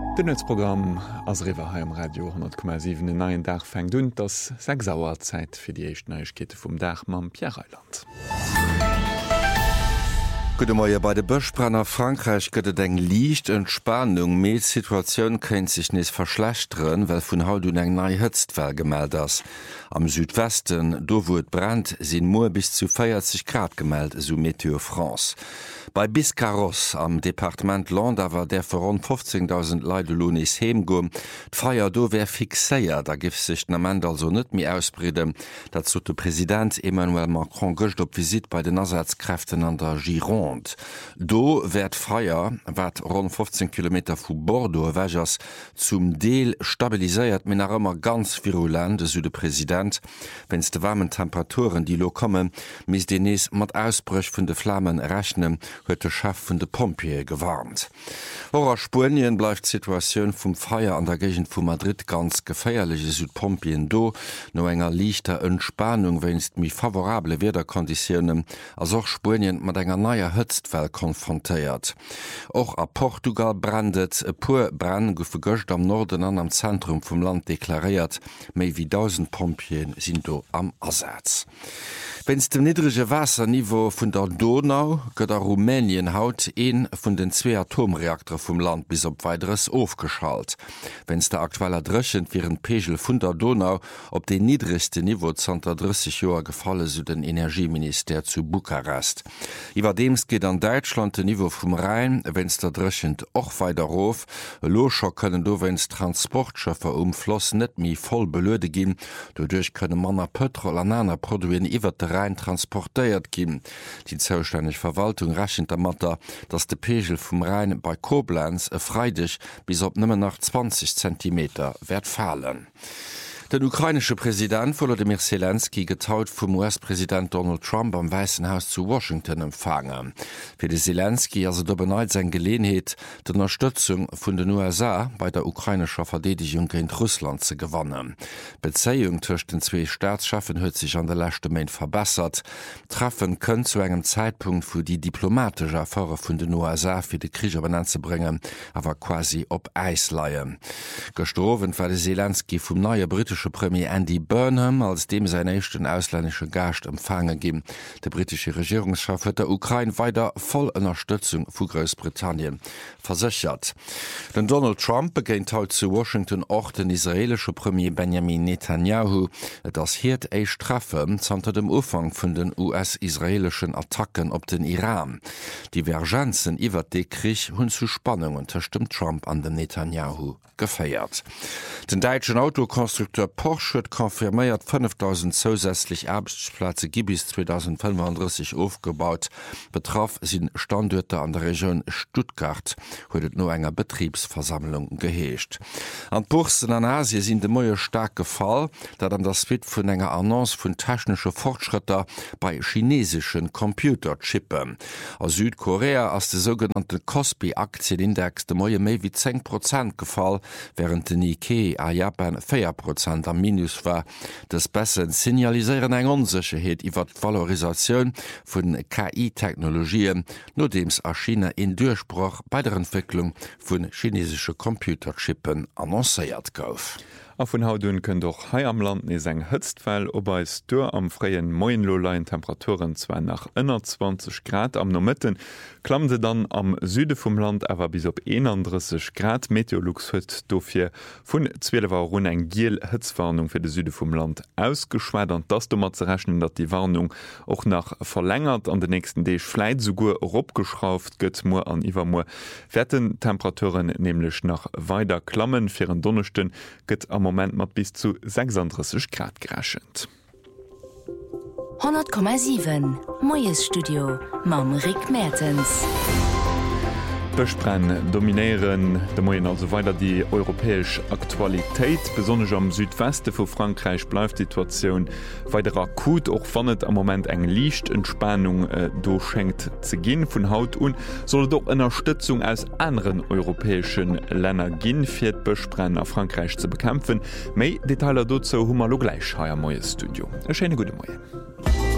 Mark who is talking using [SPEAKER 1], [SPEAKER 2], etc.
[SPEAKER 1] Den Netzprogramm ass Riverheim Radio 10,7 den 9 Dach fängt und das 6 Sauerzeit fir die echt Neuigkete vum Dach mam Pierreiland.
[SPEAKER 2] Gute Morgen, bei der Böschbrenner Frankreich gëtt eng liicht Entspannung mit Situation kennt sich nicht verschlechteren, weil vun haut un eng nei Hëtztwell gemeldet ass. Am Südwesten, do wo et brennt, sind nur bis zu 40 Grad gemeldet, so Meteo France. Bei Biscarrosse am Departement Land awer der vor rund 15.000 Leute Lonis heimgum. D'Feier do wär fixéiert, da gif sich Nament also net mi ausbreden. Dazu der Präsident Emmanuel Macron gocht op Visit bei den Ersatzkräften an der Gironde. Do werd Feier, wat rund 15 Kilometer vu Bordeaux wägers zum Deel stabiliséiert min immer ganz virulent, so der Präsident. Wenn's de warmen Temperaturen, die lo kommen, mis denes mat Ausbrüch vun de Flammen rechnen, huet der Chef vun de Pompier gewarnt. Or Spurien bleif d'Situatioun vum Feier an der Gegend vu Madrid ganz geféierliche Südpompien do, no enger lichter Entspannung wennst mi favorable Wederkonditionen, as och Spurien mat enger naier Hëtztwell konfrontéiert. Och a Portugal brandet e puer Brand gouf vergëcht am Norden an am Zentrum vum Land deklariert, méi wie 1000 Pompien sind do am Ersatz. Wenn's dem niedrige Wasserniveau vun der Donau gëtt a Rumänien haut een vun den 2 Atomreaktor vum Land bis op weiteres aufgeschalt. Wenn's der aktueller Drëchen viren Pegel vun der Donau op de niedrigste Niveau 30 Joer gefalle so den Energieminister zu Bukarest. Iwerdems geht an Deutschland de Niveau vum Rhein, wenn's der Drëchend och weiter auf. Locher können do wenns Transportschëffer Floss net mi voll belöde gin, dodurch könne manner Petrol an aner Produien iwwer de Rhein transportéiert gin. Die zoustänneg Verwaltung rechnet der Matter, dass de Pegel vum Rhein bei Koblenz freidig bis op nëmmer nach 20 cm werd fallen. Den ukrainische Präsident Volodymyr Zelensky getaut vom US-Präsident Donald Trump am Weißen Haus zu Washington empfangen. Für den Zelensky also da beneit sein Gelegenheit, die Unterstützung von den USA bei der ukrainischen Verteidigung gegen Russland zu gewinnen. Beziehung zwischen den zwei Staatschefen hat sich an der letzten Monat verbessert. Treffen können zu einem Zeitpunkt, wo die diplomatische Affäre von den USA für den Krieg anzubringen, aber quasi ob Eis leihen. Gestorben war der Zelensky vom neuen britischen Premier Andy Burnham, als dem sein ersten ausländische Gast empfangen ging. Der britische Regierungschef hat der Ukraine weiter voll Unterstützung von Großbritannien versichert. Denn Donald Trump beginnt heute zu Washington auch den israelischen Premier Benjamin Netanyahu, das hier Treffen unter dem Anfang von den US-israelischen Attacken auf den Iran. Divergenzen über den Krieg und zu Spannungen zwischen Trump und Netanyahu gefeiert. Den deutschen Autokonstrukteur Porsche hat konfirmiert 5.000 zusätzlich Arbeitsplätze bis 2035 aufgebaut. Betroffen sind Standorte an der Region Stuttgart, wurde nur einer Betriebsversammlung geheescht. An Börsen an Asien sind die Moje stark gefallen, da dann das Wit von einer Annonce von technischen Fortschritten bei chinesischen Computerchippen. Aus Südkorea ist der sogenannte Kospi-Aktienindex der Moje mehr wie 10% gefallen, während der Nikkei a Japan 4% am Minus war. Das Bessen signalisieren eng Unsicherheit über die Valorisation von KI-Technologien, nodems a China in Durchbruch bei der Entwicklung von chinesischen Computerchippen annonciert gouf.
[SPEAKER 1] Auf von Hautun können doch hei am Land nie eng Hëtztfell, ober es dör am freien Moinlolein Temperaturen zwar nach 21 Grad am Nomitten, klammte dann am Süde vom Land aber bis op 31 Grad Meteorlux huet dofir vun 12 war run eng Giel Hëtzwarnung fir de Süde vom Land ausgeschwert, das dummer zu rechnen, dat die Warnung auch nach verlängert an den nächsten Dech fleit sogur opgeschrauft gëtt mo an Iwermo werden Temperaturen nämlich nach weiter klammen fir en Donnerchten gëtt am Moment mat bis zu 36 Grad geraschend.
[SPEAKER 3] 100,7 Moyes Studio Mam Rick Mertens.
[SPEAKER 1] Böschbrenn dominieren de Moien also weiter die europäesch Aktualität, besonders am Südweste vu Frankreich bleibt die Situation weiter akut, auch fannet am Moment eng liicht Entspannung durchschenkt ze gin vun Haut un, soll doch Unterstützung aus anderen europäischen Länder gin fir Böschbrenn a Frankreich zu bekämpfen. Mei Detailer dazu hummer lo gleich haier Moyes Studio. Eine schöne gute Moie.